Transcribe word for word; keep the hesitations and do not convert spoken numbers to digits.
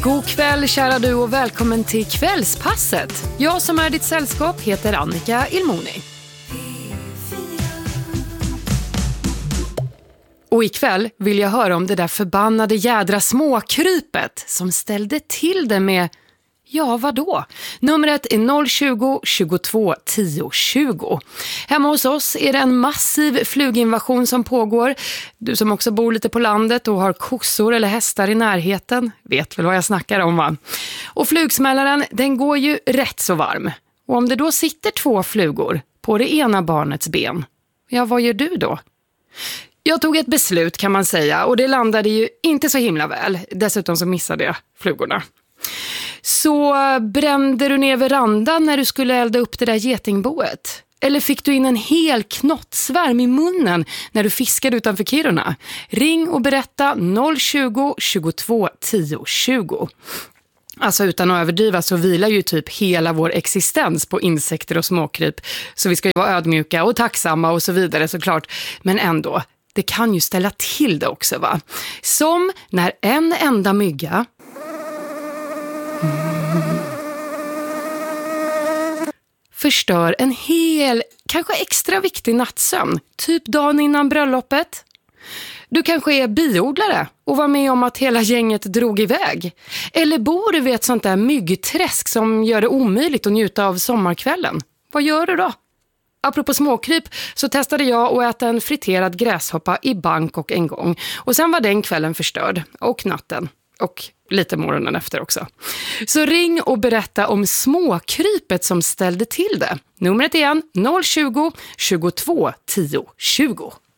God kväll kära du och välkommen till Kvällspasset. Jag som är ditt sällskap heter Annika Ilmoni. Och ikväll vill jag höra om det där förbannade jädra småkrypet som ställde till det med, ja vadå? Numret är noll tjugo, tjugotvå, tio, tjugo. Hemma hos oss är det en massiv fluginvasion som pågår. Du som också bor lite på landet och har kossor eller hästar i närheten vet väl vad jag snackar om, va? Och flugsmällaren, den går ju rätt så varm. Och om det då sitter två flugor på det ena barnets ben, ja vad gör du då? Jag tog ett beslut kan man säga och det landade ju inte så himla väl. Dessutom så missade jag flugorna. Så brände du ner verandan när du skulle elda upp det där getingboet? Eller fick du in en hel knottsvärm i munnen när du fiskade utanför Kiruna? Ring och berätta noll tjugo, tjugotvå, tio, tjugo. Alltså utan att överdriva så vilar ju typ hela vår existens på insekter och småkryp. Så vi ska ju vara ödmjuka och tacksamma och så vidare såklart. Men ändå, det kan ju ställa till det också, va? Som när en enda mygga förstör en hel, kanske extra viktig nattsömn, typ dagen innan bröllopet. Du kanske är biodlare och var med om att hela gänget drog iväg. Eller bor du vid ett sånt där myggträsk som gör det omöjligt att njuta av sommarkvällen. Vad gör du då? Apropå småkryp så testade jag att äta en friterad gräshoppa i Bangkok en gång. Och sen var den kvällen förstörd. Och natten. Och lite morgonen efter också. Så ring och berätta om småkrypet som ställde till det. Numret igen noll tjugo, tjugotvå, tio, tjugo.